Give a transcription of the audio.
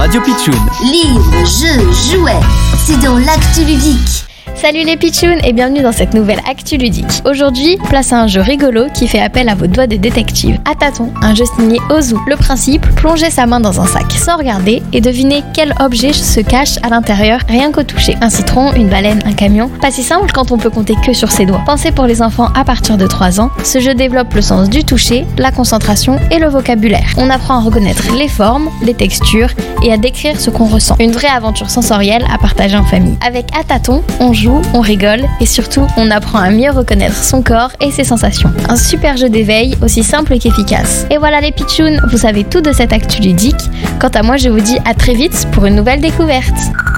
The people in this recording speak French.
Radio Pitchoun. Livres, jeux, jouets, c'est dans l'actu ludique. Salut les pitchouns et bienvenue dans cette nouvelle actu ludique. Aujourd'hui, place à un jeu rigolo qui fait appel à vos doigts de détective. À tâtons, un jeu signé Ozu. Le principe, plonger sa main dans un sac sans regarder et deviner quel objet se cache à l'intérieur rien qu'au toucher. Un citron, une baleine, un camion. Pas si simple quand on peut compter que sur ses doigts. Pensé pour les enfants à partir de 3 ans, ce jeu développe le sens du toucher, la concentration et le vocabulaire. On apprend à reconnaître les formes, les textures et à décrire ce qu'on ressent. Une vraie aventure sensorielle à partager en famille. Avec à tâtons, on joue, on rigole et surtout on apprend à mieux reconnaître son corps et ses sensations. Un super jeu d'éveil aussi simple qu'efficace. Et voilà les pitchouns, vous savez tout de cette actu ludique. Quant à moi, je vous dis à très vite pour une nouvelle découverte.